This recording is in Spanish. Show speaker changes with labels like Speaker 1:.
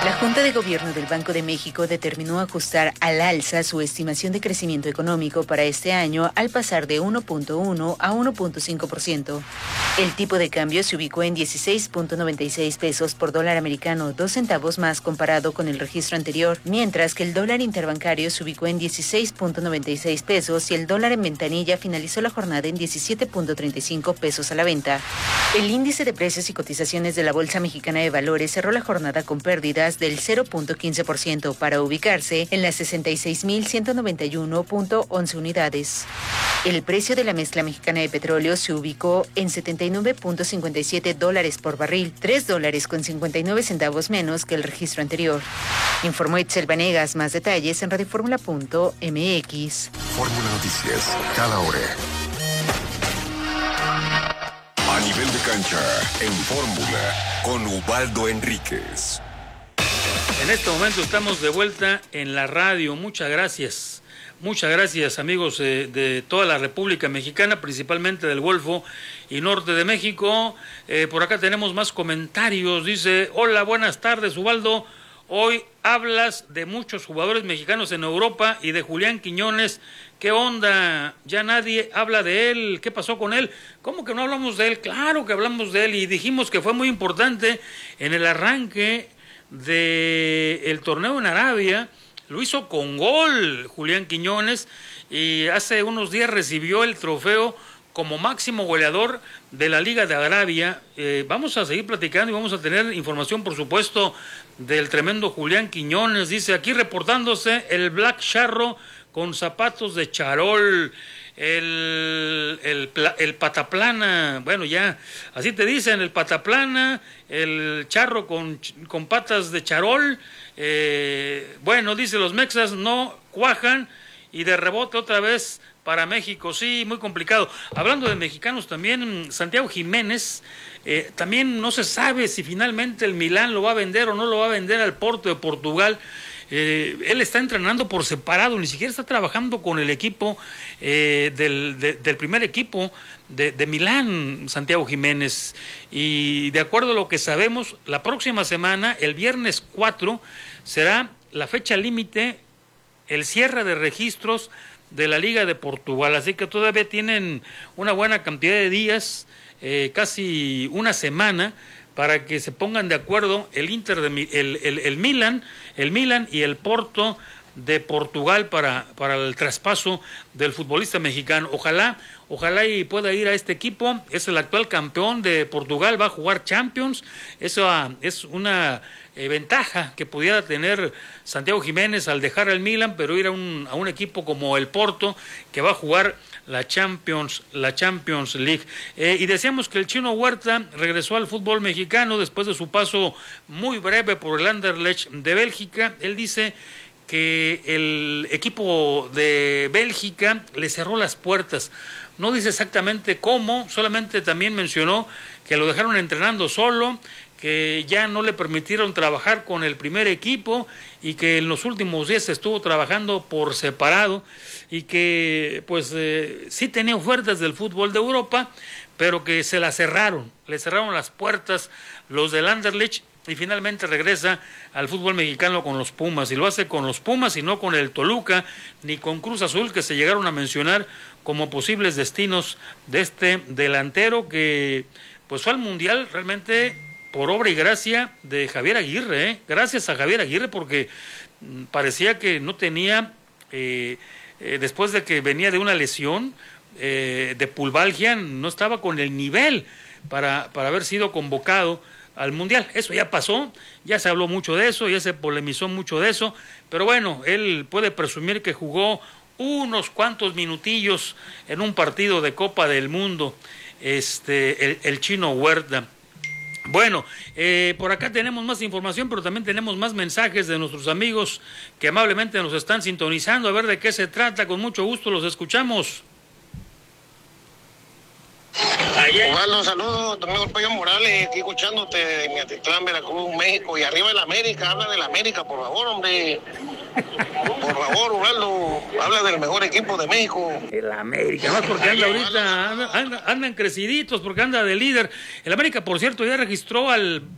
Speaker 1: La Junta de Gobierno del Banco de México determinó ajustar al alza su estimación de crecimiento económico para este año al pasar de 1.1 a 1.5%. El tipo de cambio se ubicó en 16.96 pesos por dólar americano, 2 centavos más comparado con el registro anterior, mientras que el dólar interbancario se ubicó en 16.96 pesos y el dólar en ventanilla finalizó la jornada en 17.35 pesos a la venta. El índice de precios y cotizaciones de la Bolsa Mexicana de Valores cerró la jornada con pérdidas del 0.15% para ubicarse en las 66.191.11 unidades. El precio de la mezcla mexicana de petróleo se ubicó en $79.57 por barril, $3.59 menos que el registro anterior. Informó Itzel Vanegas. Más detalles en radioformula.mx.
Speaker 2: Fórmula Noticias, cada hora. A nivel de cancha, en Fórmula, con Ubaldo Enríquez.
Speaker 3: En este momento estamos de vuelta en la radio. Muchas gracias. Muchas gracias, amigos de toda la República Mexicana, principalmente del Golfo y Norte de México. Por acá tenemos más comentarios. Dice: hola, buenas tardes, Ubaldo. Hoy hablas de muchos jugadores mexicanos en Europa y de Julián Quiñones. ¿Qué onda? Ya nadie habla de él. ¿Qué pasó con él? ¿Cómo que no hablamos de él? Claro que hablamos de él y dijimos que fue muy importante en el arranque del torneo en Arabia. Lo hizo con gol Julián Quiñones y hace unos días recibió el trofeo como máximo goleador de la Liga de Arabia. Vamos a seguir platicando y vamos a tener información, por supuesto, del tremendo Julián Quiñones. Dice aquí reportándose el Black Charro con zapatos de charol, el pataplana, bueno, ya así te dicen, el pataplana, el charro con patas de charol. Bueno, dice, los mexas no cuajan y de rebote otra vez para México. Sí, muy complicado. Hablando de mexicanos también, Santiago Jiménez, también no se sabe si finalmente el Milán lo va a vender o no lo va a vender al Porto de Portugal. Él está entrenando por separado, ni siquiera está trabajando con el equipo del primer equipo de Milán, Santiago Jiménez. Y de acuerdo a lo que sabemos, la próxima semana, el viernes 4, será la fecha límite, el cierre de registros de la Liga de Portugal. Así que todavía tienen una buena cantidad de días, casi una semana, para que se pongan de acuerdo el Milan y el Porto de Portugal para el traspaso del futbolista mexicano. Ojalá y pueda ir a este equipo. Es el actual campeón de Portugal, va a jugar Champions. Eso es una ventaja que pudiera tener Santiago Jiménez al dejar al Milan, pero ir a un equipo como el Porto, que va a jugar la Champions League. Y decíamos que el Chino Huerta regresó al fútbol mexicano después de su paso muy breve por el Anderlecht de Bélgica. Él dice que el equipo de Bélgica le cerró las puertas. No dice exactamente cómo, solamente también mencionó que lo dejaron entrenando solo, que ya no le permitieron trabajar con el primer equipo y que en los últimos días estuvo trabajando por separado y que pues sí tenía ofertas del fútbol de Europa, pero que se las cerraron, le cerraron las puertas los del Anderlecht y finalmente regresa al fútbol mexicano con los Pumas, y lo hace con los Pumas y no con el Toluca ni con Cruz Azul, que se llegaron a mencionar como posibles destinos de este delantero que pues fue al Mundial realmente por obra y gracia de Javier Aguirre, gracias a Javier Aguirre, porque parecía que no tenía, después de que venía de una lesión de pulvalgia, no estaba con el nivel para haber sido convocado al Mundial. Eso ya pasó, ya se habló mucho de eso, ya se polemizó mucho de eso, pero bueno, él puede presumir que jugó unos cuantos minutillos en un partido de Copa del Mundo, el Chino Huerta. Bueno, por acá tenemos más información, pero también tenemos más mensajes de nuestros amigos que amablemente nos están sintonizando. A ver de qué se trata, con mucho gusto los escuchamos.
Speaker 4: Ubaldo, saludos, tu amigo el Pollo Morales, aquí escuchándote en Atitlán, Veracruz, México, y arriba del América, habla del América, por favor, hombre. Por favor, Ubaldo, habla del mejor equipo de México.
Speaker 3: El América, más porque anda ahorita, andan creciditos, porque anda de líder. El América, por cierto, ya registró al